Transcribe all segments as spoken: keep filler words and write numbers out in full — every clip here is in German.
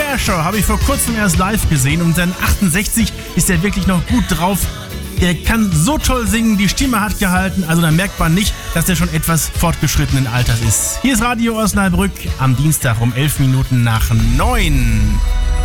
Kershaw habe ich vor kurzem erst live gesehen und mit achtundsechzig ist er wirklich noch gut drauf. Der kann so toll singen, die Stimme hat gehalten, also da merkt man nicht, dass er schon etwas fortgeschrittenen Alters ist. Hier ist Radio Osnabrück am Dienstag um elf Minuten nach neun.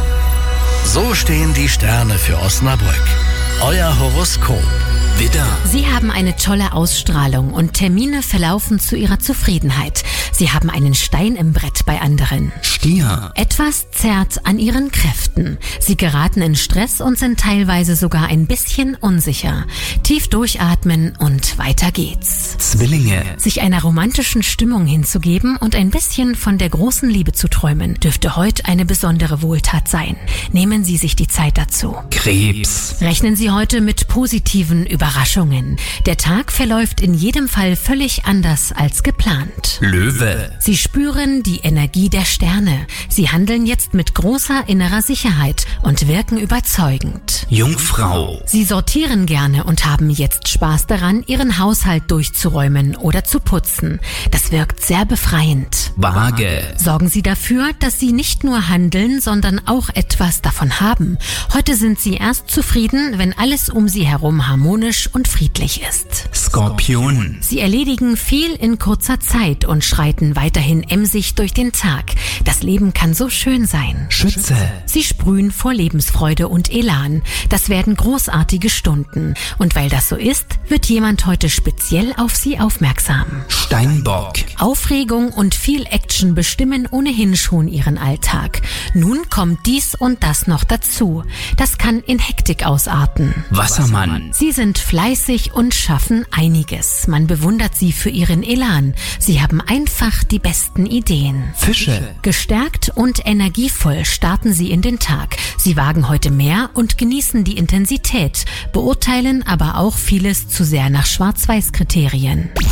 So stehen die Sterne für Osnabrück. Euer Horoskop. Widder. Sie haben eine tolle Ausstrahlung und Termine verlaufen zu Ihrer Zufriedenheit. Sie haben einen Stein im Brett bei anderen. Stier. Etwas zerrt an Ihren Kräften. Sie geraten in Stress und sind teilweise sogar ein bisschen unsicher. Tief durchatmen und weiter geht's. Zwillinge. Sich einer romantischen Stimmung hinzugeben und ein bisschen von der großen Liebe zu träumen, dürfte heute eine besondere Wohltat sein. Nehmen Sie sich die Zeit dazu. Krebs. Rechnen Sie heute mit positiven Überraschungen. Der Tag verläuft in jedem Fall völlig anders als geplant. Löwe. Sie spüren die Energie der Sterne. Sie handeln jetzt mit großer innerer Sicherheit und wirken überzeugend. Jungfrau. Sie sortieren gerne und haben jetzt Spaß daran, Ihren Haushalt durchzuräumen oder zu putzen. Das wirkt sehr befreiend. Waage. Sorgen Sie dafür, dass Sie nicht nur handeln, sondern auch etwas davon haben. Heute sind Sie erst zufrieden, wenn alles um Sie herum harmonisch und friedlich ist. Skorpion. Sie erledigen viel in kurzer Zeit und schreiten weiterhin emsig durch den Tag. Das Leben kann so schön sein. Schütze. Sie sprühen vor Lebensfreude und Elan. Das werden großartige Stunden. Und weil das so ist, wird jemand heute speziell auf Sie aufmerksam. Steinbock. Aufregung und viel Action bestimmen ohnehin schon Ihren Alltag. Nun kommt dies und das noch dazu. Das kann in Hektik ausarten. Wassermann. Sie sind fleißig und schaffen einiges. Man bewundert Sie für Ihren Elan. Sie haben einfach die besten Ideen. Fische. Gestärkt und energievoll starten Sie in den Tag. Sie wagen heute mehr und genießen die Intensität, beurteilen aber auch vieles zu sehr nach Schwarz-Weiß-Kriterien.